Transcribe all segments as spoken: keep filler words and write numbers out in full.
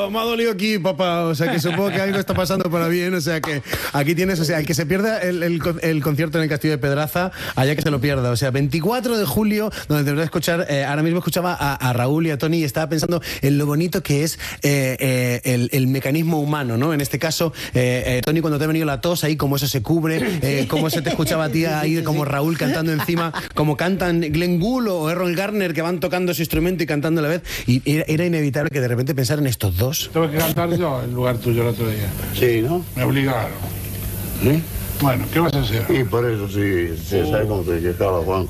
dolido, me ha dolido aquí, papá. O sea, que supongo que algo está pasando para bien. O sea, que aquí tienes, o sea, el que se pierda el, el, el concierto en el Castillo de Pedraza, allá que se lo pierda. O sea, veinticuatro de julio, donde te voy a escuchar, eh, ahora mismo escuchaba a, a Raúl y a Tony y estaba pensando en lo bonito que es eh, eh, el, el mecanismo humano, ¿no? En este caso, eh, eh, Tony, cuando te ha venido la tos, ahí cómo eso se cubre, eh, cómo se te escuchaba a ti ahí, como Raúl cantando encima, como cantan Glenn Gould o Errol Garner, que van tocando su instrumento y cantando a la vez. Y era, era inevitable que de repente pensar en estos dos. Tengo que cantar yo en lugar tuyo el otro día. Sí, ¿no? Me obligaron. ¿Sí? Bueno, ¿qué vas a hacer? Y por eso sí, sí oh. ¿Sabes cómo te quejaba, Juanjo?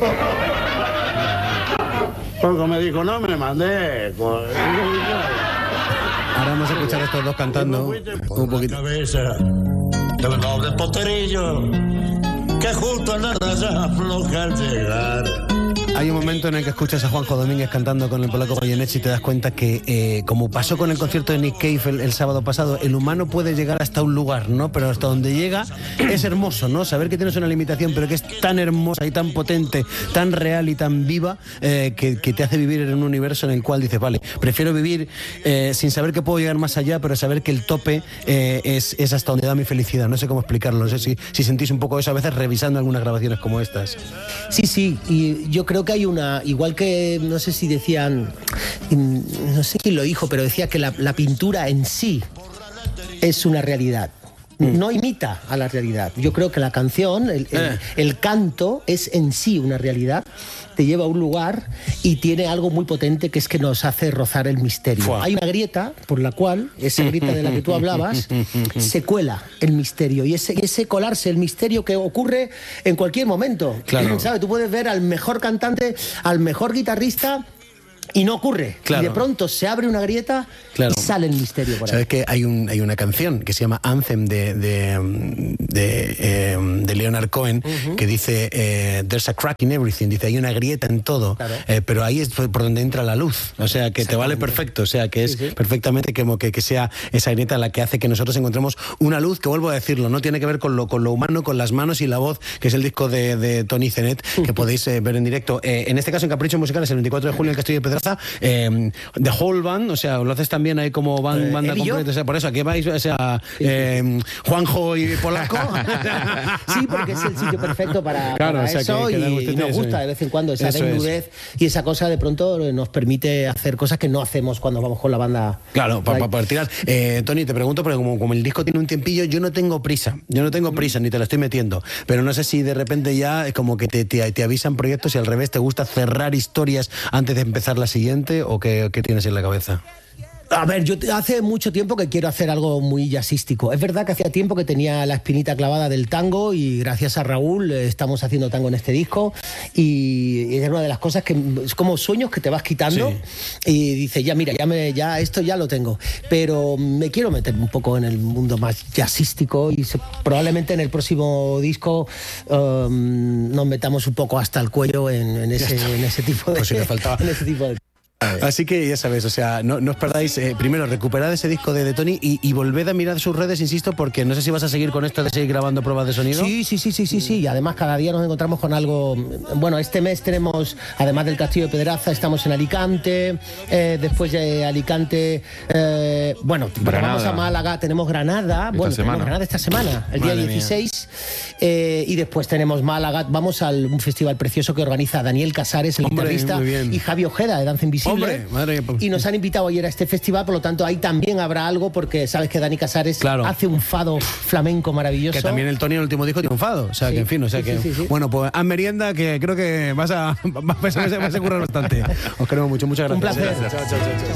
Juanjo me dijo, no me mandé. Ahora vamos a escuchar a estos dos cantando un poquito. Cabeza del doble poterillo que justo en la raya afloja al llegar. Hay un momento en el que escuchas a Juanjo Domínguez cantando con el polaco Goyeneche y te das cuenta que, eh, como pasó con el concierto de Nick Cave el, el sábado pasado, el humano puede llegar hasta un lugar, ¿no? Pero hasta donde llega es hermoso, ¿no? Saber que tienes una limitación, pero que es tan hermosa y tan potente, tan real y tan viva, eh, que, que te hace vivir en un universo en el cual dices, vale, prefiero vivir eh, sin saber que puedo llegar más allá, pero saber que el tope eh, es, es hasta donde da mi felicidad. No sé cómo explicarlo, no sé si, si sentís un poco eso a veces revisando algunas grabaciones como estas. Sí, sí, y yo creo que hay una, igual que, no sé si decían, no sé quién lo dijo, pero decía que la, la pintura en sí es una realidad. No imita a la realidad. Yo creo que la canción, el, el, eh. el canto es en sí una realidad, te lleva a un lugar y tiene algo muy potente que es que nos hace rozar el misterio. Fua. Hay una grieta por la cual, esa grieta de la que tú hablabas, se cuela el misterio y ese, ese colarse, el misterio que ocurre en cualquier momento. Claro. ¿Sabes? Tú puedes ver al mejor cantante, al mejor guitarrista, y no ocurre. Claro. Y de pronto se abre una grieta, claro, y sale el misterio por ahí. Sabes que hay, un, hay una canción que se llama Anthem de, de, de, eh, de Leonard Cohen, uh-huh, que dice eh, There's a crack in everything. Dice, hay una grieta en todo, claro, eh, pero ahí es por donde entra la luz. O sea, que te vale perfecto. O sea, que es sí, sí, perfectamente como que, que sea esa grieta la que hace que nosotros encontremos una luz que, vuelvo a decirlo, no tiene que ver con lo, con lo humano, con las manos y la voz, que es el disco de, de Tony Zenet, que uh-huh, podéis eh, ver en directo. Eh, en este caso, en Caprichos Musicales, el veinticuatro de julio en el Castillo de Pedraza. Eh, The Whole Band, o sea, lo haces también ahí como band, eh, banda completa, o sea, por eso, aquí vais, o sea, eh, Juanjo y Polaco. Sí, porque es el sitio perfecto para, claro, para o sea, eso, que, que y, y nos gusta de vez en cuando esa eso desnudez es. Y esa cosa de pronto nos permite hacer cosas que no hacemos cuando vamos con la banda. Claro, para pa poder tirar. Eh, Tony, te pregunto, porque como, como el disco tiene un tiempillo, yo no tengo prisa, yo no tengo prisa, ni te la estoy metiendo, pero no sé si de repente ya es como que te, te, te avisan proyectos y al revés, te gusta cerrar historias antes de empezar la siguiente, o qué, qué tienes en la cabeza. A ver, yo hace mucho tiempo que quiero hacer algo muy jazzístico. Es verdad que hacía tiempo que tenía la espinita clavada del tango y gracias a Raúl eh, estamos haciendo tango en este disco y es una de las cosas que es como sueños que te vas quitando, sí, y dices, ya mira, ya, me, ya esto ya lo tengo, pero me quiero meter un poco en el mundo más jazzístico y se, probablemente en el próximo disco um, nos metamos un poco hasta el cuello en, en, ese, en ese tipo de... Pues si me faltaba. En ese tipo de... Así que ya sabes, o sea, no, no os perdáis, eh, primero recuperad ese disco de, de Tony y, y volved a mirar sus redes, insisto, porque no sé si vas a seguir con esto de seguir grabando pruebas de sonido. Sí, sí, sí, sí, sí, sí. Y además cada día nos encontramos con algo. Bueno, este mes tenemos, además del Castillo de Pedraza, estamos en Alicante, eh, después de Alicante, eh, bueno, vamos a Málaga, tenemos Granada, esta bueno, tenemos Granada esta semana, el Madre día dieciséis, eh, y después tenemos Málaga, vamos a un festival precioso que organiza Daniel Casares, el Hombre, guitarrista, y Javi Ojeda de Danza Invisible. Hombre, madre. Y nos han invitado ayer a este festival, por lo tanto ahí también habrá algo, porque sabes que Dani Casares, claro, hace un fado flamenco maravilloso. Que también el Tony en el último disco tiene un fado, o sea, sí, que en fin, o sea, sí, que sí, sí, sí. Bueno, pues haz merienda, que creo que vas a, vas a, vas a currar bastante. Os queremos mucho, muchas gracias. Un placer. Chao, chao, chao, chao.